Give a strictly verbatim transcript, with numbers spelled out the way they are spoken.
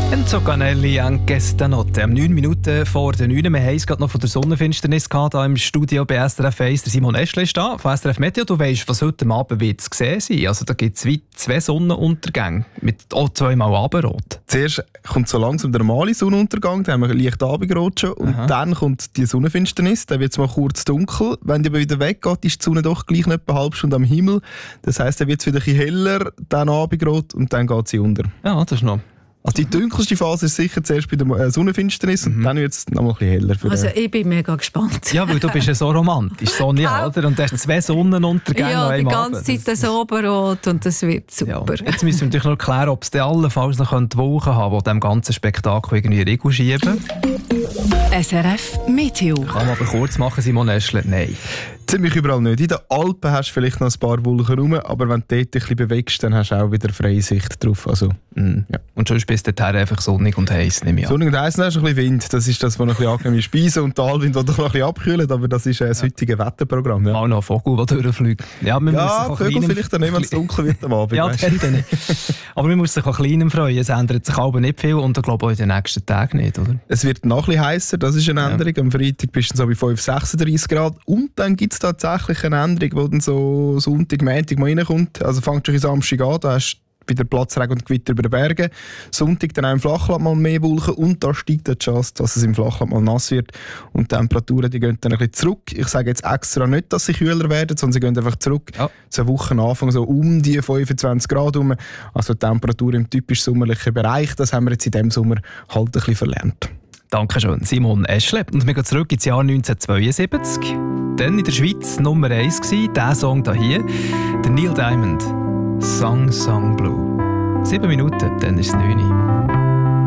Enzo Canelli, anche stanotte. Um neun Minuten vor der neun. Wir haben es gerade noch von der Sonnenfinsternis gehabt, hier im Studio bei S R F eins. Der Simon Eschle ist da von S R F Meteo. Du weißt, was heute Abend wird zu sehen sein. Also da gibt es zwei Sonnenuntergänge mit auch zweimal Abendrot. Zuerst kommt so langsam der normale Sonnenuntergang, dann haben wir leicht Abendrot schon. Und Aha. dann kommt die Sonnenfinsternis, dann wird es mal kurz dunkel. Wenn die aber wieder weggeht, ist die Sonne doch gleich noch etwa eine halbe Stunde am Himmel. Das heisst, dann wird es wieder ein bisschen heller, dann Abendrot und dann geht sie unter. Ja, das ist noch... Also die dunkelste Phase ist sicher zuerst bei der Sonnenfinsternis und mhm. dann wird es noch mal ein bisschen heller. Für also ich bin mega gespannt. Ja, weil du bist ja so romantisch, Sonja, oder? Und du hast zwei Sonnenuntergänge ja, an einem die ganze Abend. Zeit das Oberrot und das wird super. Ja. Jetzt müssen wir natürlich noch klären, ob es dann allenfalls noch Wolken haben könnte, die diesem ganzen Spektakel irgendwie Riegel schieben. S R F Meteo. Kann man aber kurz machen, Simon Eschle? Nein. Ziemlich überall nicht. In den Alpen hast du vielleicht noch ein paar Wolken rum, aber wenn du dort ein bisschen bewegst, dann hast du auch wieder freie Sicht drauf. Also, mm. ja. Und sonst bist du dort einfach sonnig und heiß, nehme ich an. Sonnig und heiß, dann hast du ein bisschen Wind. Das ist das, was noch ein bisschen angenehme Speisen und Talwind, das noch ein bisschen abkühlt, aber das ist äh, das ja. heutige Wetterprogramm. Ja. Auch noch ein Vogel, der durchfliegt. Ja, man ja muss sich Vögel vielleicht dann nicht, wenn es dunkel wird am Abend. Ja, dann nicht. Aber man muss sich auch kleinem freuen. Es ändert sich aber nicht viel und ich glaube auch in den nächsten Tagen nicht, oder? Es wird noch ein bisschen heißer, das ist eine Änderung. Ja. Am Freitag bist du so bei fünf, sechsunddreißig Grad und dann gibt es tatsächlich eine Änderung, die dann so Sonntag, Montag mal reinkommt. Also fängt schon Samstag an, da hast du wieder Platzregen und Gewitter über den Bergen. Sonntag dann auch im Flachland mal mehr Wolken und da steigt die Chance, dass es im Flachland mal nass wird. Und die Temperaturen die gehen dann ein bisschen zurück. Ich sage jetzt extra nicht, dass sie kühler werden, sondern sie gehen einfach zurück. Ja. So Wochenanfang so um die fünfundzwanzig Grad herum. Also die Temperatur im typisch sommerlichen Bereich, das haben wir jetzt in diesem Sommer halt ein bisschen verlernt. Dankeschön, Simon Eschle. Und wir gehen zurück ins Jahr neunzehnhundertzweiundsiebzig. Dann in der Schweiz Nummer eins war dieser Song hier, der Neil Diamond, «Song Song Blue». Sieben Minuten, dann ist es neun Uhr.